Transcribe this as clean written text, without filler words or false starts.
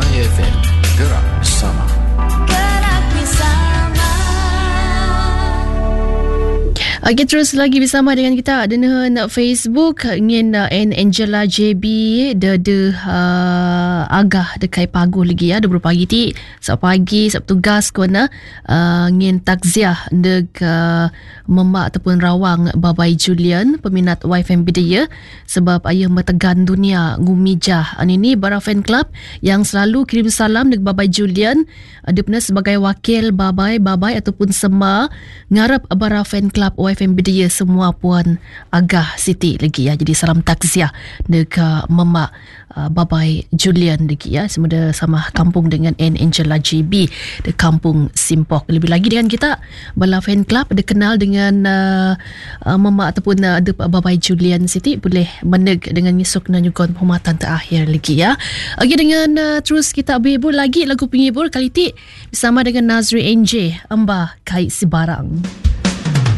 YFM, gerak bersama. Okay, terus lagi bersama dengan kita dengan Facebook ingin Angela JB de agah dekai paguh lagi ya 20 pagi ti pagi tugas kona ingin takziah deg memak ataupun rawang Babai Julian peminat YFM Bidaya sebab ayah metegan dunia ngumijah ini bara fan club yang selalu kirim salam deg Babai Julian dia pernah sebagai wakil Babai ataupun sema ngarap bara fan club YFM Bidaya semua puan agah Siti lagi ya. Jadi salam takziah dekat Mama Babai Julian lagi ya. Semuanya sama kampung dengan Angela JB di kampung Simpok. Lebih lagi dengan kita bala fan club dia kenal dengan Mama ataupun Babai Julian Siti boleh meneg dengan nyesuk dan juga penghormatan terakhir lagi ya. Okey, dengan terus kita berhibur lagi lagu penghibur kali ti bersama dengan Nazri NJ Amba Kait Sibarang.